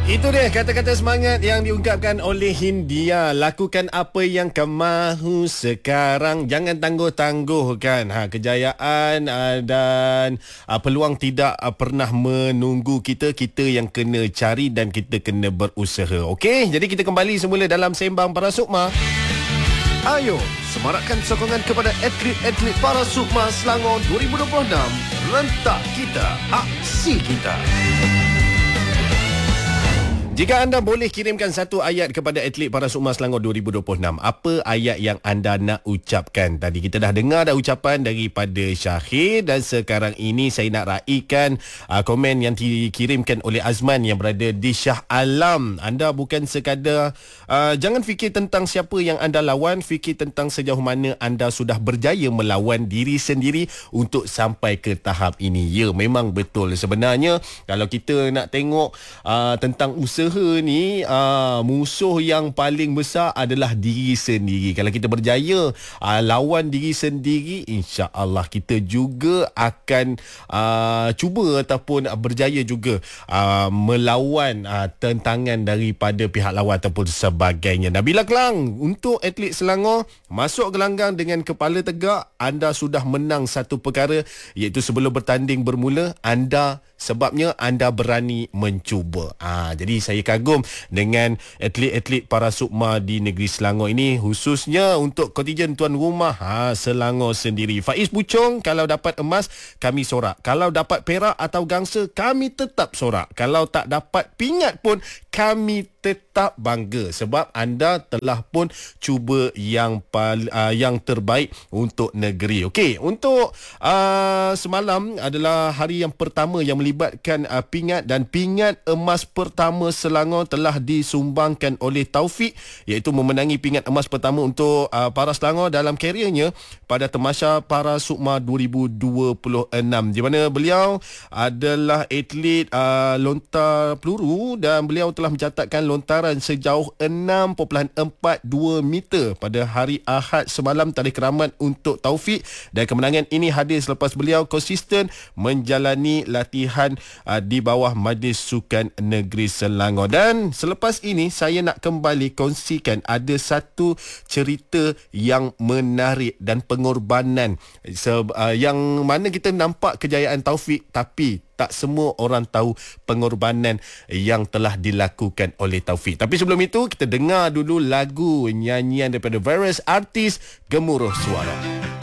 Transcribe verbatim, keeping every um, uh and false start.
Itu dia kata-kata semangat yang diungkapkan oleh Hindia. Lakukan apa yang kau mahu sekarang. Jangan tangguh-tangguhkan. Ha, kejayaan uh, dan uh, peluang tidak uh, pernah menunggu kita. Kita yang kena cari dan kita kena berusaha. Okey, jadi kita kembali semula dalam Sembang Para Sukma. Ayo, semarakkan sokongan kepada atlet-atlet Para Sukma Selangor dua ribu dua puluh enam. Rentak kita, aksi kita. Jika anda boleh kirimkan satu ayat kepada atlet Para Sukma Selangor dua ribu dua puluh enam, apa ayat yang anda nak ucapkan? Tadi kita dah dengar dah ucapan daripada Syahir dan sekarang ini saya nak raikan uh, komen yang dikirimkan oleh Azman yang berada di Shah Alam. Anda bukan sekadar uh, jangan fikir tentang siapa yang anda lawan, fikir tentang sejauh mana anda sudah berjaya melawan diri sendiri untuk sampai ke tahap ini. Ya, memang betul. Sebenarnya kalau kita nak tengok uh, tentang usaha ni, uh, musuh yang paling besar adalah diri sendiri. Kalau kita berjaya uh, lawan diri sendiri, insya-Allah kita juga akan uh, cuba ataupun berjaya juga uh, melawan uh, tentangan daripada pihak lawan ataupun sebagainya. Nabila Kelang, untuk atlet Selangor masuk gelanggang dengan kepala tegak, anda sudah menang satu perkara, iaitu sebelum bertanding bermula anda sebabnya anda berani mencuba. Ah, jadi saya kagum dengan atlet-atlet Para Sukma di negeri Selangor ini, khususnya untuk kontijen tuan rumah ha, Selangor sendiri. Faiz Puchong, kalau dapat emas kami sorak, kalau dapat perak atau gangsa kami tetap sorak, kalau tak dapat pingat pun kami tetap bangga sebab anda telah pun cuba yang pal, uh, yang terbaik untuk negeri. Okey, untuk uh, semalam adalah hari yang pertama yang melibatkan uh, pingat, dan pingat emas pertama Selangor telah disumbangkan oleh Taufik, iaitu memenangi pingat emas pertama untuk uh, para Selangor dalam kariernya pada Tamasya Para Sukma dua ribu dua puluh enam, di mana beliau adalah atlet uh, lontar peluru dan beliau telah mencatatkan lontaran sejauh enam perpuluhan empat dua meter pada hari Ahad semalam. Tarikh keramat untuk Taufik, dan kemenangan ini hadir selepas beliau konsisten menjalani latihan uh, di bawah Majlis Sukan Negeri Selangor. Dan selepas ini saya nak kembali kongsikan ada satu cerita yang menarik dan pengorbanan se- uh, yang mana kita nampak kejayaan Taufik, tapi tak semua orang tahu pengorbanan yang telah dilakukan oleh Taufik. Tapi sebelum itu, kita dengar dulu lagu nyanyian daripada various artis Gemuruh Suara.